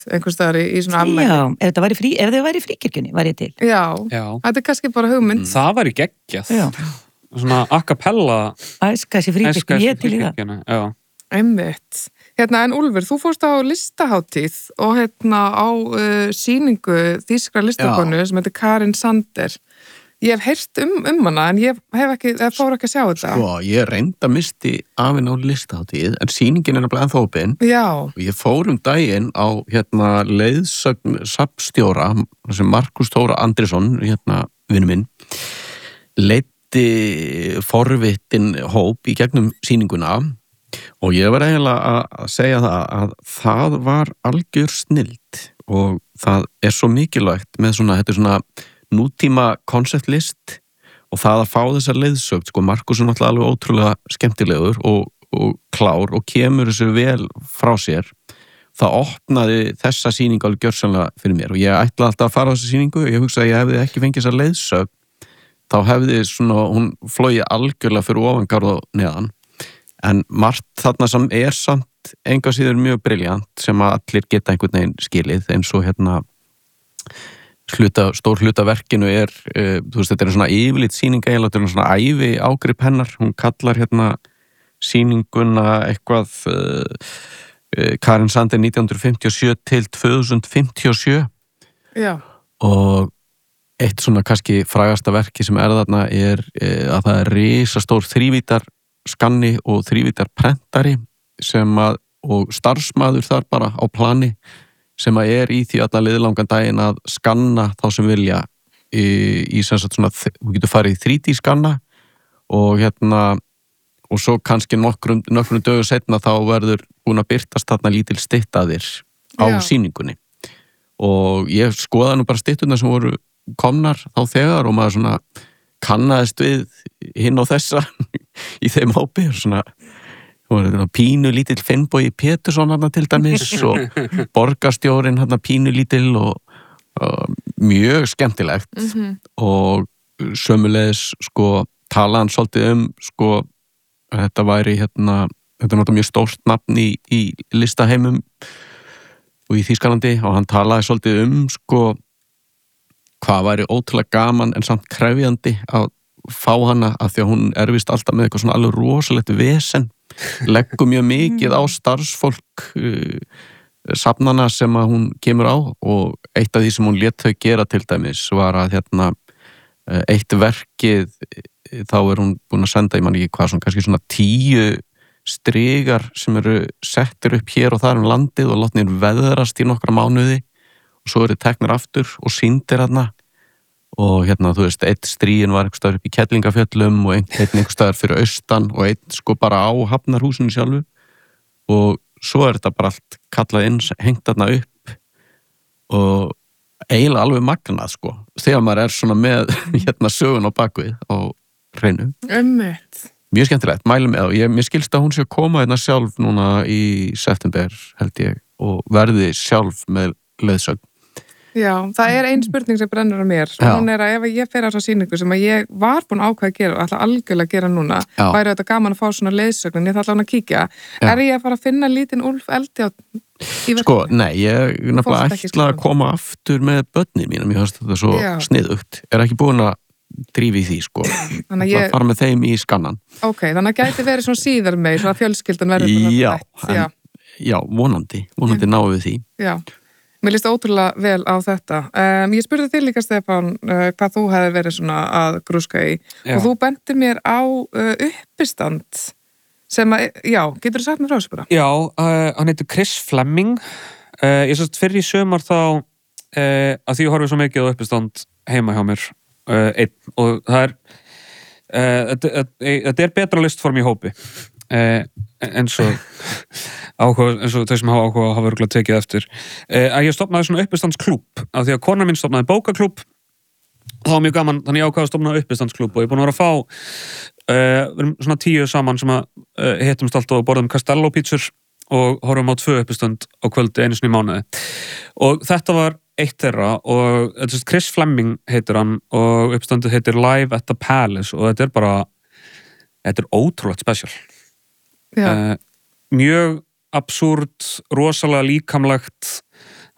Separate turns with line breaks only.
einhvers staðar í svona afmæli.
Já, ef þau væri í fríkirkjunni, var ég til.
Já, þetta kannski bara hugmynd.
Það væri geggjað.
Já.
Svona a cappella.
Æska þessi fríkirkjunni, ég til í það.
Já.
Einmitt. En Úlfur, þú fórst á listahátíð og á sýningu þýskra listakonu sem heitir Karin Sander. Ég hef heyrt um hana en ég fór ekki að sjá þetta.
Sko, ég reynda misti af henni á listahátíð en sýningin nefnilega ennþá opin.
Já.
Og ég fór daginn á leiðsögn safnstjóra sem Markus Þóra Andrisson, vinur minn, leiddi forvitinn hóp í gegnum sýninguna. Og ég var eiginlega að segja það var algjör snilld og það svo mikilvægt með þetta svona nútíma konceptlist og það að fá þessar leiðsögn, sko, Markus náttúrulega alveg ótrúlega skemmtilegur og klár og kemur þessu vel frá sér. Það opnaði þessa sýningu alveg gjörsamlega fyrir mér og ég ætlaði alltaf að fara á þessa sýningu og ég hugsaði að ég hefði ekki fengið þessa leiðsögn, þá hefði hún flogið algjörlega fyrir ofangarð og neðan. En margt þarna sem samt enga síður mjög briljant sem að allir geta einhvern veginn skilið eins og stór hluta verkinu þú veist, þetta svona yfirlit sýning eiginlega, þetta svona ævi ágrip hennar, hún kallar sýninguna eitthvað Karin Sander 1957 til 2057.
Já.
Og eitt svona kannski frægasta verki sem þarna að það risastór þrívítar skanni og þrívítar prentari og starfsmaður þar bara á plani sem að í því allan liðlangan daginn að skanna þá sem vilja í sem sagt svona, þú getur farið í 3D skanna og og svo kannski nokkrum dögum seinna þá verður búin að birtast þarna lítil styttaðir á sýningunni og ég skoðaði nú bara stytturnar sem voru komnar þá þegar og maður svona kannaðist við hinn og þessa í þeim hópi svona pínu lítill Finnbogi Pétursson til dæmis og borgarstjórinn pínu lítill og mjög skemmtilegt og sömuleiðis sko talaði hann svolítið sko þetta væri þetta náttúrulega mjög stórt nafn í listaheimum og í Þýskalandi og hann talaði svolítið sko hvað væri ótrúlega gaman en samt krefjandi að fá hana af því að hún vist alltaf með eitthvað svona alveg rosalegt vesen, leggur mjög mikið á starfsfólk safnana sem að hún kemur á og eitt af því sem hún lét þau gera til dæmis var að eitt verkið þá hún búin að senda, ég man ekki hvað, kannski svona 10 strigar sem settir upp hér og þar landið og látnir veðrast í nokkra mánuði og svo teknir aftur og sýndir þarna og þú veist, eitt stríin var einhver staðar upp í Kerlingafjöllum og einn einhver staðar fyrir austan og einn sko bara á Hafnarhúsinu sjálfu og svo þetta bara allt kallað inn, hengt þarna upp og eiginlega alveg magnað sko, þegar maður svona með sögun á bakvið á hreinu. Mjög skemmtilegt, mælum með og mér skilst að hún sé að koma sjálf núna í september held ég og verði sjálf með leiðsögn.
Já, það ein spurning sem brennur á mér og hún að ef ég fer á þessa sýningu sem að ég var búin ákveða að gera og ætla algjörlega að gera núna væri þetta gaman að fá svona leiðsögn en ég ætla að kíkja. Ég að fara að finna lítinn Úlf Eldjárn í verkinu? Sko, nei, ég nefnilega ætla að koma aftur með börnin mínum, ég finnst þetta svo sniðugt. Ekki búin að drífa í því, sko. Þannig að fara með þeim í skannan. Ok, þannig að gæti verið svona síðar meir, svona fjölskyldan verður Já, vonandi náum við því. Já. Mér líst ótrúlega vel á þetta. Ég spurði þig líka, Stefán, hvað þú hefði verið svona að grúska í og þú bentir mér á uppistand sem að, getur þú sagt mér frá þessu bara? Já, hann heitir Chris Fleming. Ég sást fyrir í sumar þá að því ég horfið svo mikið á uppistand heima hjá mér einn og það þetta betra listform í hópi. Eins og þau sem hafa áhuga hafa örugglega tekið eftir að ég stofnaði svona uppistandsklúbb af því að konan mín stofnaði bókaklúbb það var mjög gaman, þannig ég ákvað að stofna uppistandsklúbb og ég er búin að vera að fá við erum svona 10 saman sem að hittumst alltaf og borðum Castello pítsur og horfum á 2 uppistand á kvöldi einu sinni í mánuði og þetta var eitt þeirra og Chris Fleming heitir hann og uppstandið heitir Live at the Palace og þetta er ótrúlegt spesial mjög absúrt, rosalega líkamlegt